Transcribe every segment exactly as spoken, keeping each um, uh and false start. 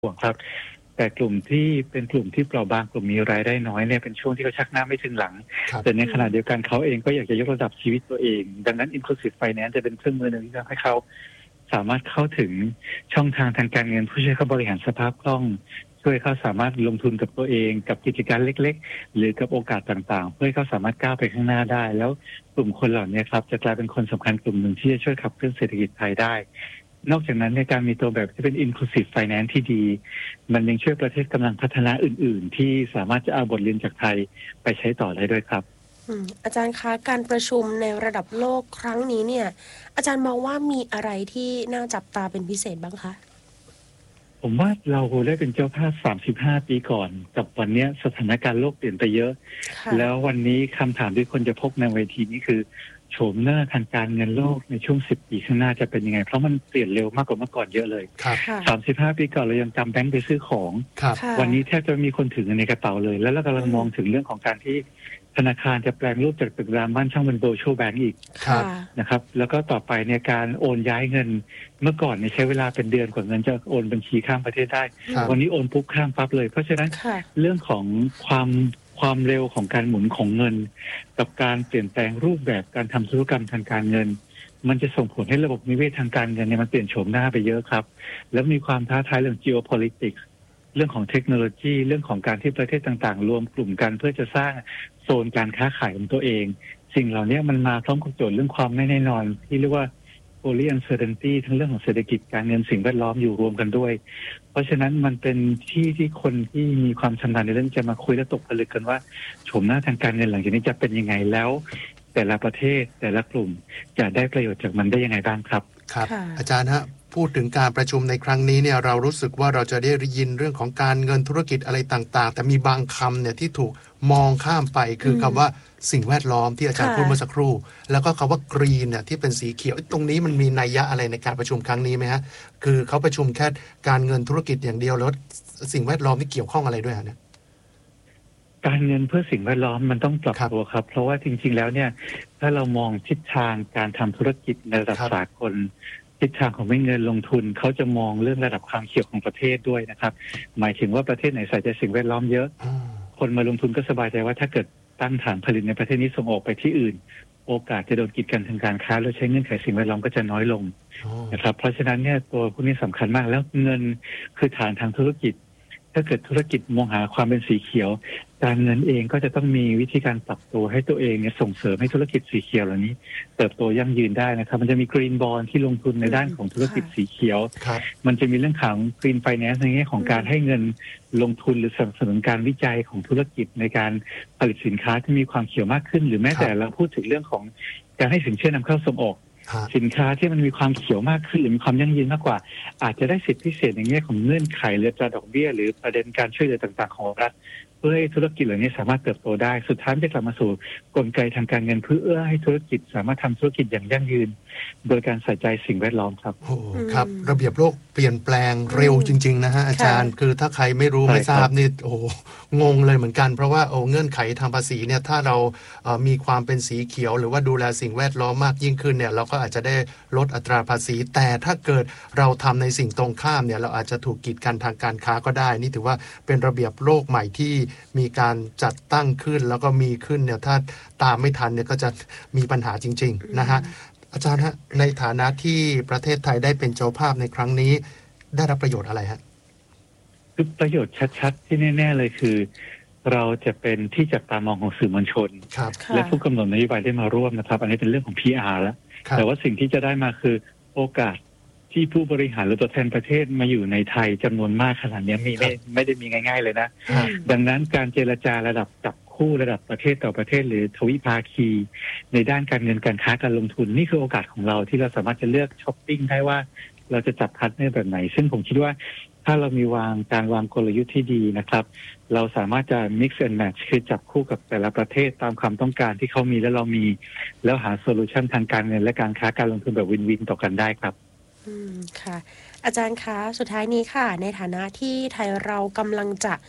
ห่วงครับแต่กลุ่มที่เป็นกลุ่มที่เปราะบางกลุ่มมีรายได้น้อยเนี่ยเป็นช่วงที่เขาชักหน้าไม่ถึงหลังแต่ในขณะเดียวกันเขาเองก็อยากจะยกระดับชีวิตตัวเองดังนั้น Inclusive Finance จะเป็นเครื่องมือหนึ่งที่ทำให้เขาสามารถเข้าถึงช่องทางทางการเงินผู้ช่วยเขาบริหารสภาพคล่องช่วยเขาสามารถลงทุนกับตัวเองกับกิจการเล็กๆหรือกับโอกาสต่างๆเพื่อให้เขาสามารถก้าวไปข้างหน้าได้แล้วกลุ่มคนเหล่านี้ครับจะกลายเป็นคนสำคัญกลุ่มหนึ่งที่จะช่วยขับเคลื่อนเศรษฐกิจไทยได้นอกจากนั้นในการมีตัวแบบที่เป็น Inclusive Finance ที่ดีมันยังช่วยประเทศกำลังพัฒนาอื่นๆที่สามารถจะเอาบทเรียนจากไทยไปใช้ต่อได้ด้วยครับอาจารย์คะการประชุมในระดับโลกครั้งนี้เนี่ยอาจารย์มองว่ามีอะไรที่น่าจับตาเป็นพิเศษบ้างคะผมว่าเราได้เป็นเจ้าภาพสามสิบห้าปีก่อนกับวันนี้สถานการณ์โลกเปลี่ยนไปเยอะแล้ววันนี้คำถามที่คนจะพบในเวทีนี้คือโฉมหน้าทางการเงินโลกในช่วงสิบปีข้างหน้าจะเป็นยังไงเพราะมันเปลี่ยนเร็วมากกว่าเมื่อก่อนเยอะเลยสามสิบห้าปีก่อนเรายังจำแบงค์ไปซื้อของวันนี้แทบจะมีคนถือเงินในกระเป๋าเลยแล้วเรากำลังมองถึงเรื่องของการที่ธนาคารจะแปลงรูปจากตึกรามบ้านช่างเป็นโบโชแบงก์อีกนะครับแล้วก็ต่อไปในการโอนย้ายเงินเมื่อก่อนเนี่ยใช้เวลาเป็นเดือนกว่าเงินจะโอนบัญชีข้ามประเทศได้วันนี้โอนปุ๊บข้ามปั๊บเลยเพราะฉะนั้นเรื่องของความความเร็วของการหมุนของเงินกับการเปลี่ยนแปลงรูปแบบการทำธุรกรรมทางการเงินมันจะส่งผลให้ระบบนิเวศทางการเงินเนี่ยมันเปลี่ยนโฉมหน้าไปเยอะครับแล้วมีความท้าทายเรื่อง geopolitics เรื่องของเทคโนโลยีเรื่องของการที่ประเทศต่างๆรวมกลุ่มกันเพื่อจะสร้างโซนการค้าขายของตัวเองสิ่งเหล่านี้มันมาพร้อมกับโจทย์เรื่องความไม่แน่นอนที่เรียกว่า poly uncertainty ทั้งเรื่องของเศรษฐกิจการเงินสิ่งแวดล้อมอยู่รวมกันด้วยเพราะฉะนั้นมันเป็นที่ที่คนที่มีความชำนาญในเรื่องจะมาคุยและตกผลึกกันว่าโฉมหน้าทางการเงินหลังจากนี้จะเป็นยังไงแล้วแต่ละประเทศแต่ละกลุ่มจะได้ประโยชน์จากมันได้ยังไงบ้างครับครับอาจารย์ฮะพูดถึงการประชุมในครั้งนี้เนี่ยเรารู้สึกว่าเราจะได้ยินเรื่องของการเงินธุรกิจอะไรต่างๆแต่มีบางคำเนี่ยที่ถูกมองข้ามไปคือคำว่าสิ่งแวดล้อมที่อาจารย์พูดเมื่อสักครู่แล้วก็คำว่ากรีนเนี่ยที่เป็นสีเขียวตรงนี้มันมีนัยยะอะไรในการประชุมครั้งนี้ไหมฮะคือเขาประชุมแค่การเงินธุรกิจอย่างเดียวแล้วสิ่งแวดล้อมที่เกี่ยวข้องอะไรด้วยฮะเนี่ยการเงินเพื่อสิ่งแวดล้อมมันต้องปรับตัวครับเพราะว่าจริงๆแล้วเนี่ยถ้าเรามองทิศทางการทำธุรกิจในระดับสากลทิศทางของเงินลงทุนเขาจะมองเรื่องระดับความเสี่ยงของประเทศด้วยนะครับหมายถึงว่าประเทศไหนใส่ใจสิ่งแวดล้อมเยอะคนมาลงทุนก็สบายใจว่าถ้าเกิดตั้งฐานผลิตในประเทศนี้ส่งออกไปที่อื่นโอกาสจะโดนกีดกันทางการค้าแล้วใช้เงื่อนไขสิ่งแวดล้อมก็จะน้อยลงนะครับเพราะฉะนั้นเนี่ยตัวพวกนี้สำคัญมากแล้วเงินคือฐานทางธุรกิจถ้าเกิดธุรกิจมองหาความเป็นสีเขียวการเงินเองก็จะต้องมีวิธีการปรับตัวให้ตัวเองเนี่ยส่งเสริมให้ธุรกิจสีเขียวเหล่านี้เติบโตยั่งยืนได้นะครับมันจะมีกรีนบอนด์ที่ลงทุนในด้านของธุรกิจสีเขียวมันจะมีเรื่องของกรีนไฟแนนซ์ในแง่ของการให้เงินลงทุนหรือสนับสนุนการวิจัยของธุรกิจในการผลิตสินค้าที่มีความเขียวมากขึ้นหรือแม้แต่เราพูดถึงเรื่องของการให้สินเชื่อนำเข้าส่งออกสินค้าที่มันมีความเขียวมากขึ้นหรือมีความยั่งยืนมากกว่าอาจจะได้สิทธิพิเศษในแง่ของเงื่อนไขหรืออัตราดอกเบี้ยหรือประเด็นการช่วยเหลือต่างๆของรัฐเพื่อให้ธุรกิจเหล่านี้สามารถเติบโตได้สุดท้ายจะกลับมาสู่กลไกทางการเงินเพื่อเอื้อให้ธุรกิจสามารถทำธุรกิจอย่างยั่งยืนโดยการใส่ใจสิ่งแวดล้อมครับโอ้ครับระเบียบโลกเปลี่ยนแปลงเร็วจริงๆนะฮะอาจารย์คือถ้าใครไม่รู้ไม่ทราบนี่โอ้งงเลยเหมือนกันเพราะว่าโอ้เงื่อนไขทางภาษีเนี่ยถ้าเราเอ่อมีความเป็นสีเขียวหรือว่าดูแลสิ่งแวดล้อมมากยิ่งขึ้นเนี่ยเราก็อาจจะได้ลดอัตราภาษีแต่ถ้าเกิดเราทำในสิ่งตรงข้ามเนี่ยเราอาจจะถูกกีดกันทางการค้าก็ได้นี่ถือว่าเป็นระเบียบโลกใหม่ที่มีการจัดตั้งขึ้นแล้วก็มีขึ้นเนี่ยถ้าตามไม่ทันเนี่ยก็จะมีปัญหาจริงๆนะฮะอาจารย์ฮะในฐานะที่ประเทศไทยได้เป็นเจ้าภาพในครั้งนี้ได้รับประโยชน์อะไรฮะคือประโยชน์ชัดๆที่แน่ๆเลยคือเราจะเป็นที่จับตามองของสื่อมวลชนและผู้กำหนดนโยบายได้มาร่วมนะครับอันนี้เป็นเรื่องของ พี อาร์ แล้วแต่ว่าสิ่งที่จะได้มาคือโอกาสที่ผู้บริหารหรือตัวแทนประเทศมาอยู่ในไทยจำนวนมากขนาดนี้มีไม่ไม่ได้มีง่ายๆเลยนะดังนั้นการเจรจาระดับจับคู่ระดับประเทศต่อประเทศหรือทวิภาคีในด้านการเงินการค้าการลงทุนนี่คือโอกาสของเราที่เราสามารถจะเลือกช้อปปิ้งได้ว่าเราจะจับพัดในแบบไหนซึ่งผมคิดว่าถ้าเรามีวางการวางกลยุทธ์ที่ดีนะครับเราสามารถจะ mix and match คือจับคู่กับแต่ละประเทศตามความต้องการที่เขามีและเรามีแล้วหาโซลูชันทางการเงินและการค้าการลงทุนแบบวินวินต่อกันได้ครับอืมค่ะอาจารย์คะสุดท้ายนี้ค่ะในฐานะที่ไทยเรากำลังจะ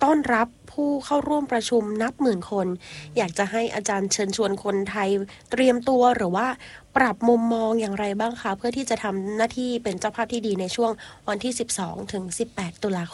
ต้อนรับผู้เข้าร่วมประชุมนับหมื่นคนอยากจะให้อาจารย์เชิญชวนคนไทยเตรียมตัวหรือว่าปรับมุมมองอย่างไรบ้างคะเพื่อที่จะทำหน้าที่เป็นเจ้าภาพที่ดีในช่วงวันที่สิบสองถึงสิบแปดตุลาคม